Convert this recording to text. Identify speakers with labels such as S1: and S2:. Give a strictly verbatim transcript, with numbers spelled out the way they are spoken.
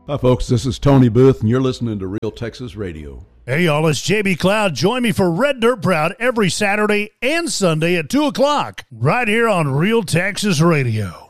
S1: Hi, folks. This is Tony Booth, and you're listening to Real Texas Radio.
S2: Hey, y'all. It's J B Cloud. Join me for Red Dirt Proud every Saturday and Sunday at two o'clock right here on Real Texas Radio.